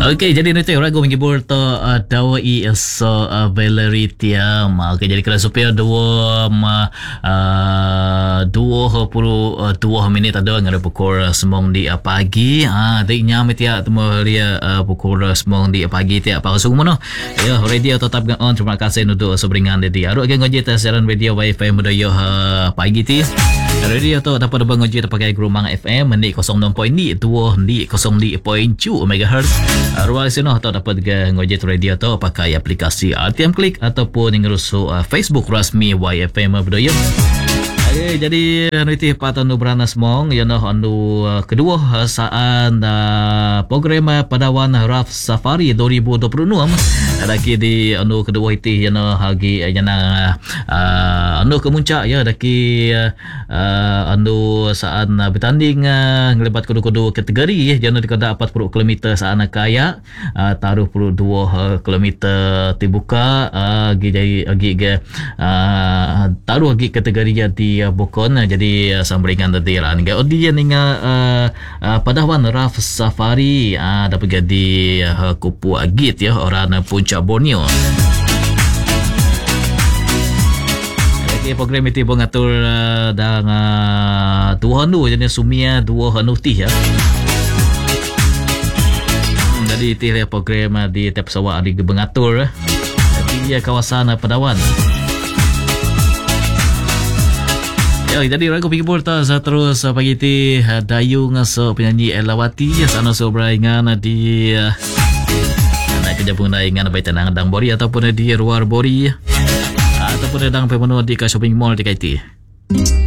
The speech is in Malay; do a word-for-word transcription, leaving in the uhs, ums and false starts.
Okey, jadi nanti ragu menghibur to uh, dawa i so uh, Valerie Tiam. Okey, jadi kalau supaya dua ma uh, dua puluh dua minit ada ngara pukul semong di uh, pagi. Ah, dek nyam tiap temu dia uh, pukul semong di uh, pagi tiap apa suku mana. Ya, radio tetap on. Terima kasih untuk seberingan di aru agak ngoji ta siaran radio wifi muda yo uh, pagi ti. Radio tu dapat dabang ngoji pakai Grumang F M di kosong enam point dua di kosong enam point tujuh megahertz. Ruang sini atau dapat ke ngojek radio tu pakai aplikasi R T M Klik ataupun ngerusu uh, Facebook rasmi Y F M Budaya. Okay, jadi nanti patah anu beranas mong yang anu uh, kedua uh, saat uh, program uh, Padawan Raf Safari dua ribu dua puluh enam lagi di anu kedua itu yang hagi yang uh, anu kemuncak ya lagi uh, uh, anu saat uh, bertanding uh, ngelebat kudu-kudu kategori yang dikada empat puluh kilometer saat kaya uh, taruh puluh dua kilometer terbuka uh, gi gi uh, taruh gi kategori di Bukon jadi uh, sambringan tadi lah ni dia ninga uh, uh, Padawan Raf Safari uh, dapat jadi uh, kupu agit ya orang uh, Puncak Borneo. Okay, program itu mengatur uh, dan uh, dua hanu jadi sumia dua hanu ti ya. Hmm, jadi itu program uh, di tiap sawah di mengatur uh, di uh, kawasan uh, Padawan. Ya, jadi ragu pergi porta terus pagi ti dayung so penyanyi Elawati sana so beringan di nak kerja pun dengan baik tenang dang Bori ataupun di luar Bori ataupun dang pemenuh di shopping mall di K T.